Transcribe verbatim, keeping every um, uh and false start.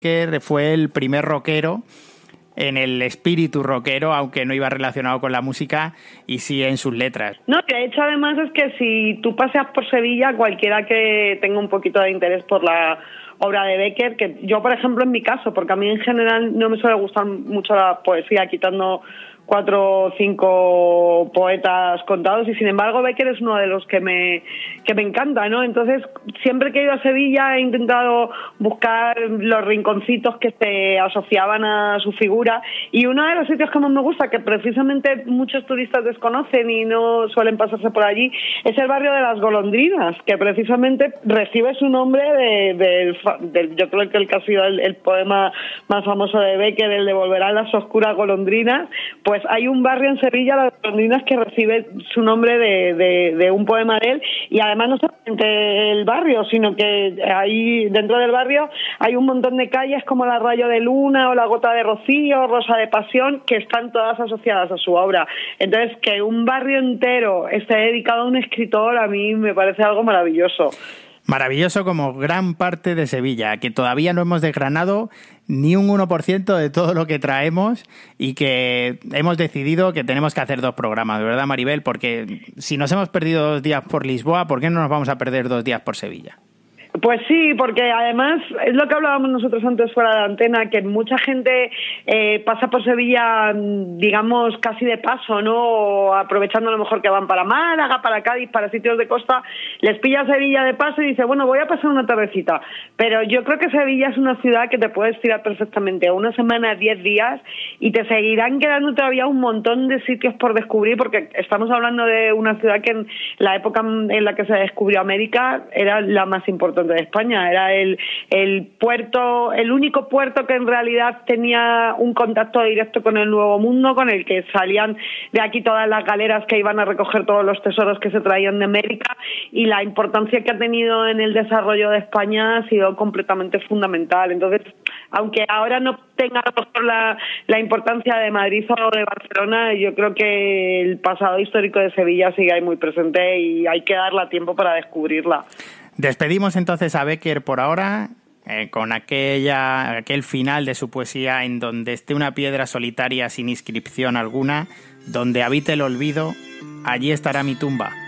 que fue el primer rockero en el espíritu rockero, aunque no iba relacionado con la música, y sí en sus letras. No, de hecho además es que si tú paseas por Sevilla, cualquiera que tenga un poquito de interés por la obra de Bécquer, que yo por ejemplo en mi caso, porque a mí en general no me suele gustar mucho la poesía, quitando cuatro o cinco poetas contados, y sin embargo Bécquer es uno de los que me que me encanta, ¿no? Entonces, siempre que he ido a Sevilla he intentado buscar los rinconcitos que se asociaban a su figura, y uno de los sitios que más me gusta, que precisamente muchos turistas desconocen y no suelen pasarse por allí, es el barrio de las Golondrinas, que precisamente recibe su nombre de, de, de yo creo que el que ha sido el, el poema más famoso de Bécquer, el de Volverán las oscuras golondrinas. Pues hay un barrio en Sevilla, Las Golondrinas, que recibe su nombre de, de, de un poema de él, y además no solamente el barrio, sino que ahí dentro del barrio hay un montón de calles como la Rayo de Luna o la Gota de Rocío, Rosa de Pasión, que están todas asociadas a su obra. Entonces, que un barrio entero esté dedicado a un escritor, a mí me parece algo maravilloso. Maravilloso, como gran parte de Sevilla, que todavía no hemos desgranado ni un uno por ciento de todo lo que traemos, y que hemos decidido que tenemos que hacer dos programas, ¿verdad, Maribel? Porque si nos hemos perdido dos días por Lisboa, ¿por qué no nos vamos a perder dos días por Sevilla? Pues sí, porque además es lo que hablábamos nosotros antes fuera de la antena, que mucha gente eh, pasa por Sevilla, digamos, casi de paso, ¿no? O aprovechando a lo mejor que van para Málaga, para Cádiz, para sitios de costa, les pilla Sevilla de paso y dice, bueno, voy a pasar una tardecita. Pero yo creo que Sevilla es una ciudad que te puedes tirar perfectamente una semana, diez días, y te seguirán quedando todavía un montón de sitios por descubrir, porque estamos hablando de una ciudad que en la época en la que se descubrió América era la más importante de España, era el, el puerto, el único puerto que en realidad tenía un contacto directo con el Nuevo Mundo, con el que salían de aquí todas las galeras que iban a recoger todos los tesoros que se traían de América, y la importancia que ha tenido en el desarrollo de España ha sido completamente fundamental. Entonces, aunque ahora no tenga a lo mejor la, la importancia de Madrid o de Barcelona, yo creo que el pasado histórico de Sevilla sigue ahí muy presente y hay que darle tiempo para descubrirla. Despedimos entonces a Bécquer por ahora, eh, con aquella, aquel final de su poesía: en donde esté una piedra solitaria sin inscripción alguna, donde habite el olvido, allí estará mi tumba.